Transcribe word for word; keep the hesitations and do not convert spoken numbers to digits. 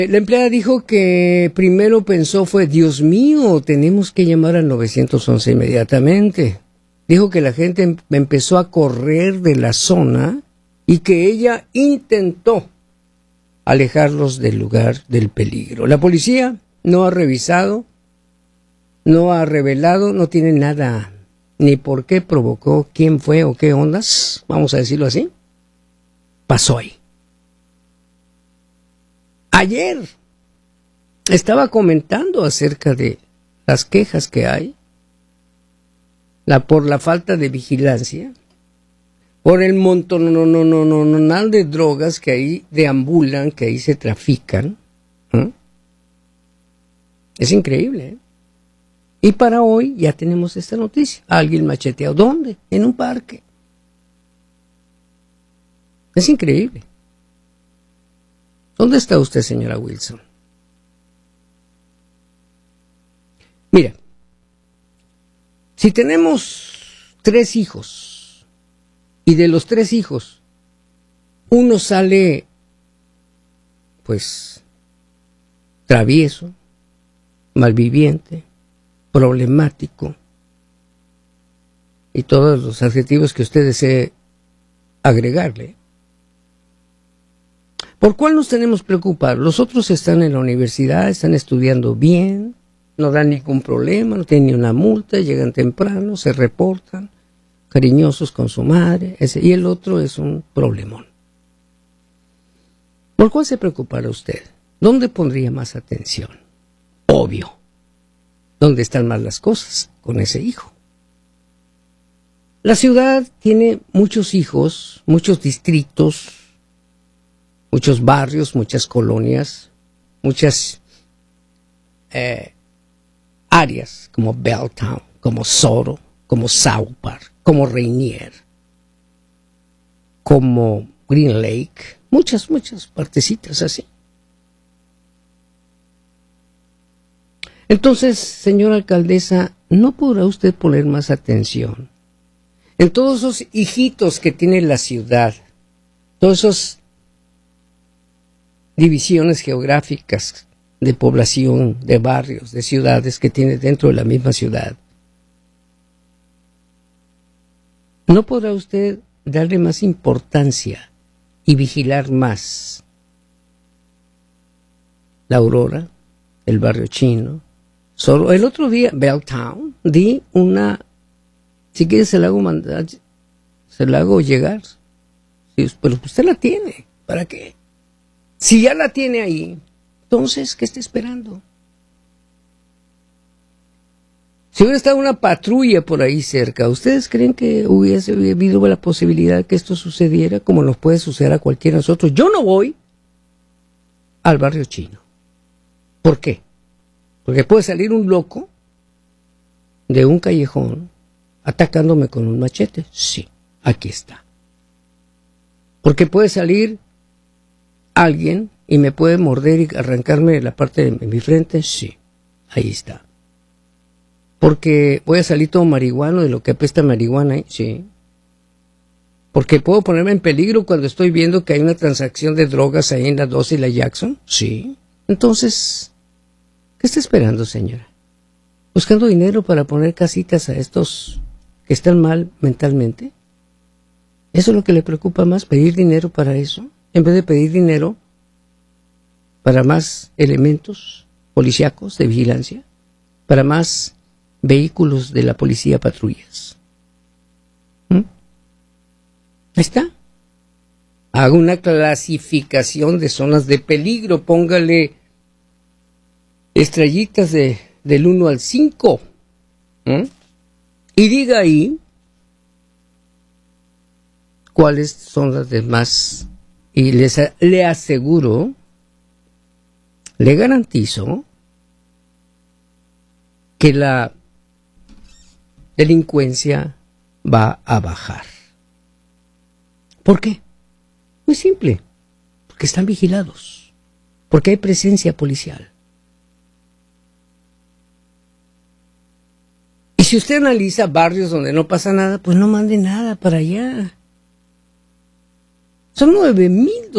La empleada dijo que primero pensó fue, Dios mío, tenemos que llamar al nueve once inmediatamente. Dijo que la gente em- empezó a correr de la zona y que ella intentó alejarlos del lugar del peligro. La policía no ha revisado, no ha revelado, no tiene nada, ni por qué provocó, quién fue o qué ondas, vamos a decirlo así, pasó ahí. Ayer estaba comentando acerca de las quejas que hay la, por la falta de vigilancia, por el montón no, no, no, no, no, de drogas que ahí deambulan, que ahí se trafican. ¿eh? Es increíble. ¿eh? Y para hoy ya tenemos esta noticia. Alguien macheteado. ¿Dónde? En un parque. Es increíble. ¿Dónde está usted, señora Wilson? Mira, si tenemos tres hijos y de los tres hijos uno sale, pues, travieso, malviviente, problemático y todos los adjetivos que usted desee agregarle, ¿por cuál nos tenemos que preocupar? Los otros están en la universidad, están estudiando bien, no dan ningún problema, no tienen ni una multa, llegan temprano, se reportan, cariñosos con su madre, ese, y el otro es un problemón. ¿Por cuál se preocupará usted? ¿Dónde pondría más atención? Obvio. ¿Dónde están más las cosas? Con ese hijo. La ciudad tiene muchos hijos, muchos distritos, muchos barrios, muchas colonias, muchas eh, áreas como Belltown, como Soro, como South Park, como Rainier, como Green Lake, muchas, muchas partecitas así. Entonces, señora alcaldesa, ¿no podrá usted poner más atención en todos esos hijitos que tiene la ciudad, todas esas divisiones geográficas de población, de barrios, de ciudades que tiene dentro de la misma ciudad? ¿No podrá usted darle más importancia y vigilar más la Aurora, el barrio chino? Solo el otro día, Belltown, di una, si quiere se la hago mandar, se la hago llegar, sí, pero usted la tiene, ¿para qué? Si ya la tiene ahí, entonces, ¿qué está esperando? Si hubiera estado una patrulla por ahí cerca, ¿ustedes creen que hubiese habido la posibilidad que esto sucediera como nos puede suceder a cualquiera de nosotros? Yo no voy al barrio chino. ¿Por qué? Porque puede salir un loco de un callejón atacándome con un machete. Sí, aquí está. Porque puede salir alguien y me puede morder y arrancarme la parte de mi frente. Sí, ahí está. Porque voy a salir todo marihuano de lo que apesta marihuana. ¿eh? Sí. Porque puedo ponerme en peligro cuando estoy viendo que hay una transacción de drogas ahí en la doce y la Jackson. Sí. Entonces, ¿qué está esperando, señora? ¿Buscando dinero para poner casitas a estos que están mal mentalmente? ¿Eso es lo que le preocupa más? ¿Pedir dinero para eso? En vez de pedir dinero para más elementos policíacos de vigilancia, para más vehículos de la policía patrullas. ¿Mm? Ahí está. Haga una clasificación de zonas de peligro, póngale estrellitas de, del uno al cinco. ¿Mm? Y diga ahí cuáles son las demás. Y les, le aseguro, le garantizo que la delincuencia va a bajar. ¿Por qué? Muy simple, porque están vigilados, porque hay presencia policial. Y si usted analiza barrios donde no pasa nada, pues no mande nada para allá. Son nueve mil